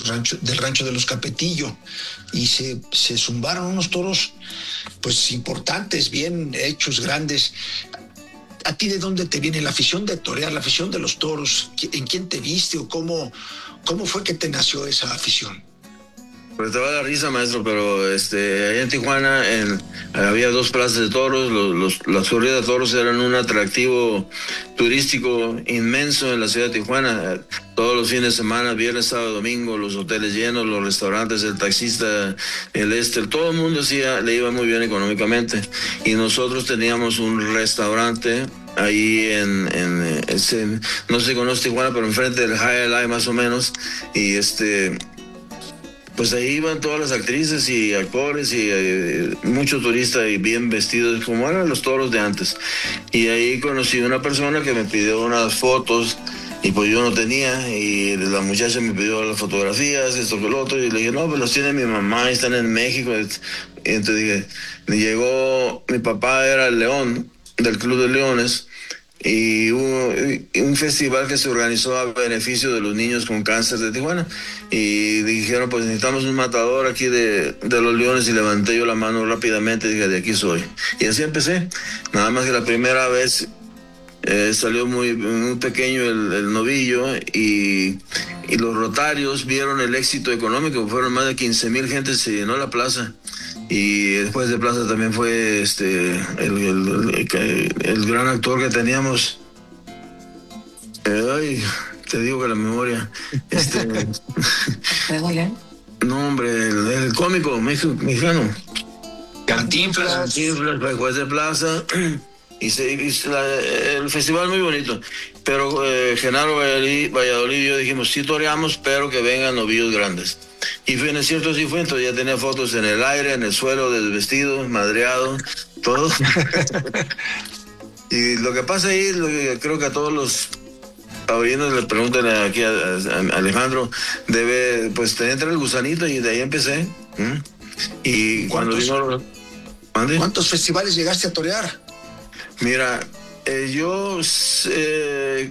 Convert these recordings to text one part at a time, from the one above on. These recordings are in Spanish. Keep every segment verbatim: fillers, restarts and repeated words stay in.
rancho, del rancho de los Capetillo, y se, se zumbaron unos toros pues importantes, bien hechos, grandes. ¿A ti de dónde te viene la afición de torear, la afición de los toros? ¿En quién te viste o cómo, cómo fue que te nació esa afición? Pues te va a dar risa, maestro, pero este, allá en Tijuana en, había dos plazas de toros. Los, los, las corridas de toros eran un atractivo turístico inmenso en la ciudad de Tijuana. Todos los fines de semana, viernes, sábado, domingo, los hoteles llenos, los restaurantes, el taxista, el este, todo el mundo hacía, le iba muy bien económicamente. Y nosotros teníamos un restaurante ahí en, en ese, no sé si conoce Tijuana, pero enfrente del High Life más o menos. Y este... pues ahí iban todas las actrices y actores y eh, muchos turistas y bien vestidos, como eran los toros de antes. Y ahí conocí a una persona que me pidió unas fotos y pues yo no tenía, y la muchacha me pidió las fotografías, esto que lo otro, y le dije, no, pues los tiene mi mamá, están en México. Y entonces dije, llegó, mi papá era el león del Club de Leones, y hubo un festival que se organizó a beneficio de los niños con cáncer de Tijuana, y dijeron, pues necesitamos un matador aquí de, de los leones, y levanté yo la mano rápidamente y dije, de aquí soy. Y así empecé. Nada más que la primera vez eh, salió muy, muy pequeño el, el novillo, y, y los rotarios vieron el éxito económico. Fueron más de quince mil gente, se llenó la plaza. Y después de plaza también fue este el, el, el, el gran actor que teníamos. Eh, ay, te digo que la memoria. Este, no, hombre, el, el cómico mexicano. Cantinflas. Cantinflas, después de plaza. Y se hizo la, el festival muy bonito. Pero eh, Genaro Valladolid, Valladolid y yo dijimos, sí toreamos, pero que vengan novillos grandes. Y fue, en el cierto sí fue, entonces ya tenía fotos en el aire, en el suelo, desvestido, madreado, todo. Y lo que pasa ahí, lo que creo que a todos los taurinos le preguntan aquí a, a, a Alejandro, debe, pues te entra el gusanito, y de ahí empecé. ¿Mm? Y cuando vino... ¿Mande? ¿Cuántos festivales llegaste a torear? Mira, eh, yo eh,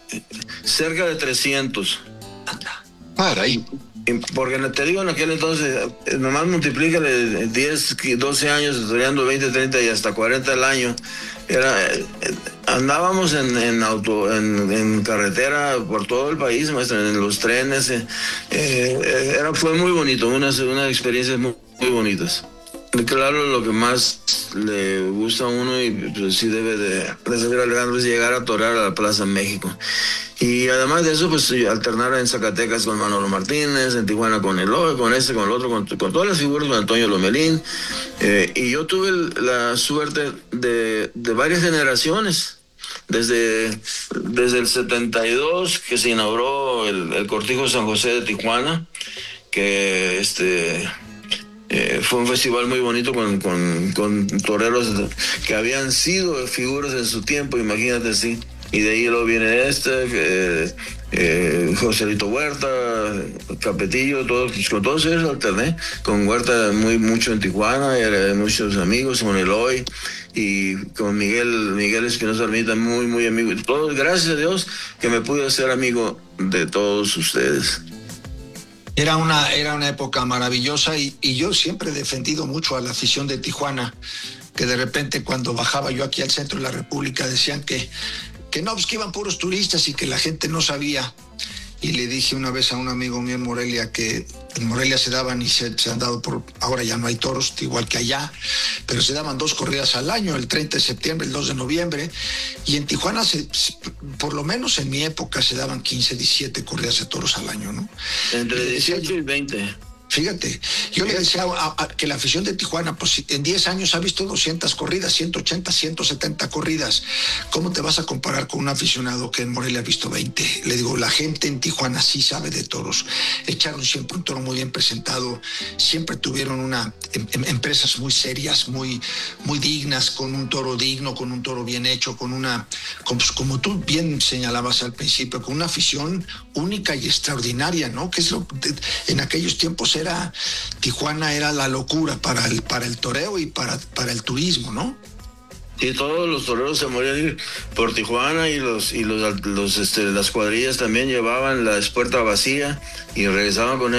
cerca de trescientos. Anda. Para ahí. Porque te digo, en aquel entonces, nomás multiplícale diez, doce años, toreando veinte, treinta y hasta cuarenta al año. Era, andábamos en, en auto, en, en carretera por todo el país, maestro, en los trenes. Eh, eh, era, fue muy bonito, unas una experiencias muy, muy bonitas. Claro, lo que más le gusta a uno, y pues sí debe de, de saber Alejandro, es llegar a torear a la Plaza México. Y además de eso, pues alternar en Zacatecas con Manolo Martínez, en Tijuana con Eloy, con ese, con el otro, con, con todas las figuras, con Antonio Lomelín. Eh, y yo tuve la suerte de, de varias generaciones. Desde, desde el setenta y dos, que se inauguró el, el Cortijo San José de Tijuana, que este... Eh, fue un festival muy bonito con, con, con toreros que habían sido figuras en su tiempo, imagínate así. Y de ahí luego viene este, eh, eh, Joselito Huerta, Capetillo, todos, con todos ellos alterné. Con Huerta muy mucho en Tijuana, y muchos amigos, con Eloy y con Miguel, Miguel Espinosa Ermita, muy, muy amigo. Todos, gracias a Dios que me pude hacer amigo de todos ustedes. Era una, era una época maravillosa, y, y yo siempre he defendido mucho a la afición de Tijuana, que de repente cuando bajaba yo aquí al centro de la República decían que, que no, pues que iban puros turistas y que la gente no sabía. Y le dije una vez a un amigo mío en Morelia que en Morelia se daban, y se, se han dado por, ahora ya no hay toros, igual que allá, pero se daban dos corridas al año, el treinta de septiembre, el dos de noviembre, y en Tijuana, se, por lo menos en mi época, se daban quince, diecisiete corridas de toros al año, ¿no? Entre dieciocho y veinte. Fíjate, yo le decía a, a, que la afición de Tijuana, pues en diez años ha visto doscientas corridas, ciento ochenta, ciento setenta corridas. ¿Cómo te vas a comparar con un aficionado que en Morelia ha visto veinte? Le digo, la gente en Tijuana sí sabe de toros. Echaron siempre un toro muy bien presentado, siempre tuvieron una em, em, empresas muy serias, muy, muy dignas, con un toro digno, con un toro bien hecho, con una, como, como tú bien señalabas al principio, con una afición única y extraordinaria, ¿no? Que es lo de, en aquellos tiempos era, Tijuana era la locura para el, para el toreo y para, para el turismo, ¿no? Y todos los toreros se morían por Tijuana, y los y los, los este, las cuadrillas también llevaban la espuerta vacía y regresaban con